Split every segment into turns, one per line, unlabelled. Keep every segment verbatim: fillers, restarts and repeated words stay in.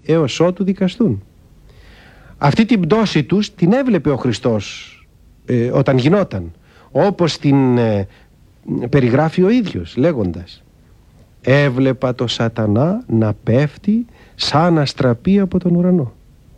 έως ότου δικαστούν. Αυτή την πτώση τους την έβλεπε ο Χριστός ε, όταν γινόταν, όπως την ε, περιγράφει ο ίδιος λέγοντας: έβλεπα το σατανά να πέφτει σαν αστραπή από τον ουρανό.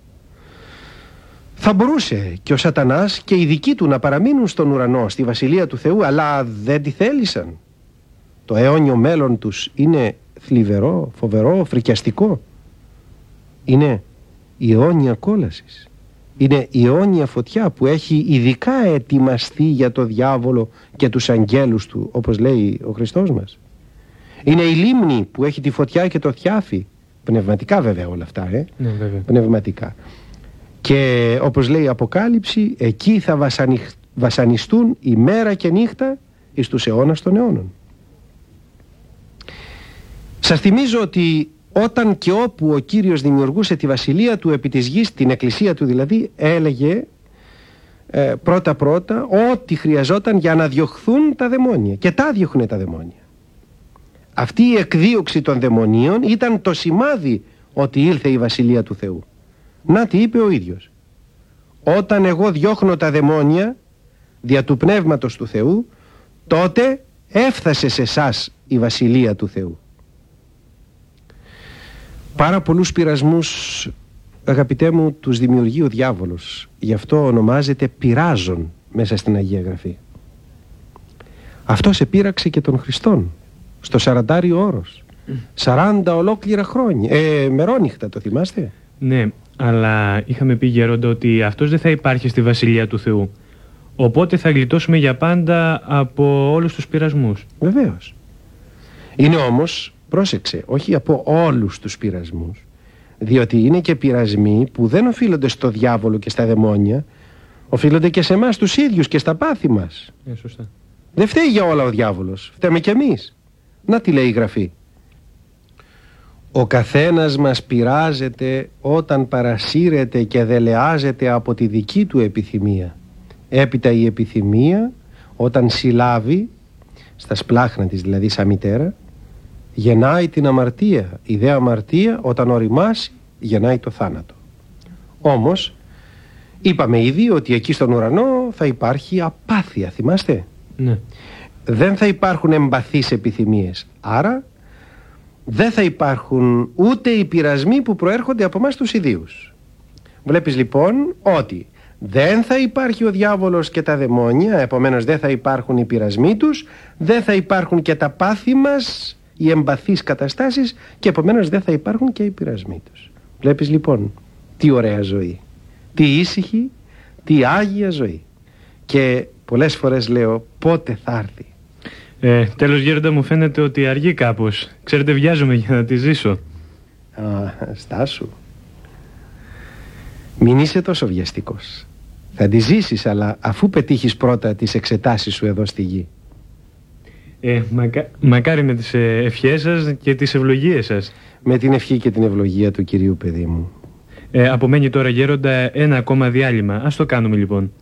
Θα μπορούσε και ο σατανάς και οι δικοί του να παραμείνουν στον ουρανό, στη Βασιλεία του Θεού, αλλά δεν τη θέλησαν. Το αιώνιο μέλλον τους είναι θλιβερό, φοβερό, φρικιαστικό. Είναι η αιώνια κόλασης. Είναι η αιώνια φωτιά που έχει ειδικά ετοιμαστεί για το διάβολο και τους αγγέλους του, όπως λέει ο Χριστός μας. Είναι η λίμνη που έχει τη φωτιά και το θιάφι. Πνευματικά βέβαια όλα αυτά, ε?
Ναι, βέβαια.
Πνευματικά. Και όπως λέει η Αποκάλυψη, εκεί θα βασανιχ... βασανιστούν ημέρα και νύχτα εις τους αιώνας των αιώνων. Σας θυμίζω ότι όταν και όπου ο Κύριος δημιουργούσε τη βασιλεία του επί της γης, την εκκλησία του δηλαδή, έλεγε ε, πρώτα πρώτα ό,τι χρειαζόταν για να διωχθούν τα δαιμόνια, και τα διώχνε τα δαιμόνια. Αυτή η εκδίωξη των δαιμονίων ήταν το σημάδι ότι ήλθε η βασιλεία του Θεού. Να τι είπε ο ίδιος: όταν εγώ διώχνω τα δαιμόνια δια του Πνεύματος του Θεού, τότε έφτασε σε εσάς η βασιλεία του Θεού. Πάρα πολλούς πειρασμούς, αγαπητέ μου, τους δημιουργεί ο διάβολος. Γι' αυτό ονομάζεται πειράζων μέσα στην Αγία Γραφή. Αυτός επήραξε και τον Χριστόν στο σαραντάριο όρος. Σαράντα ολόκληρα χρόνια, ε, μερόνυχτα, το θυμάστε?
Ναι, αλλά είχαμε πει, γέροντα, ότι αυτός δεν θα υπάρχει στη Βασιλεία του Θεού. Οπότε θα γλιτώσουμε για πάντα από όλους τους πειρασμούς.
Βεβαίως. Είναι όμως, πρόσεξε, όχι από όλους τους πειρασμούς, διότι είναι και πειρασμοί που δεν οφείλονται στο διάβολο και στα δαιμόνια, οφείλονται και σε εμάς τους ίδιους και στα πάθη μας.
Ε, σωστά.
Δεν φταίει για όλα ο διάβολος, φταίμε κι εμείς. Να τι λέει η Γραφή: ο καθένας μας πειράζεται όταν παρασύρεται και δελεάζεται από τη δική του επιθυμία. Έπειτα η επιθυμία, όταν συλλάβει, στα σπλάχνα της δηλαδή σαν μητέρα, γεννάει την αμαρτία. Η δε αμαρτία, όταν οριμάσει, γεννάει το θάνατο. Όμως είπαμε ήδη ότι εκεί στον ουρανό θα υπάρχει απάθεια, θυμάστε?
Ναι.
Δεν θα υπάρχουν εμπαθείς επιθυμίες. Άρα δεν θα υπάρχουν ούτε οι πειρασμοί που προέρχονται από εμάς τους ιδίους. Βλέπεις λοιπόν ότι δεν θα υπάρχει ο διάβολος και τα δαιμόνια, επομένως δεν θα υπάρχουν οι πειρασμοί τους, δεν θα υπάρχουν και τα πάθη μας, οι εμπαθείς καταστάσεις, και επομένως δεν θα υπάρχουν και οι πειρασμοί τους. Βλέπεις λοιπόν τι ωραία ζωή, τι ήσυχη, τι άγια ζωή. Και πολλές φορές λέω, πότε θα έρθει?
Ε, τέλος, γέροντα, μου φαίνεται ότι αργεί κάπως. Ξέρετε, βιάζομαι για να τη ζήσω.
Α, στάσου. Μην είσαι τόσο βιαστικός. Θα τη ζήσεις, αλλά αφού πετύχεις πρώτα τις εξετάσεις σου εδώ στη γη.
Ε, μακα... μακάρι με τις ευχές σας και τις ευλογίες σας.
Με την ευχή και την ευλογία του Κυρίου, παιδί μου.
Ε, απομένει τώρα, γέροντα, ένα ακόμα διάλειμμα. Ας το κάνουμε λοιπόν.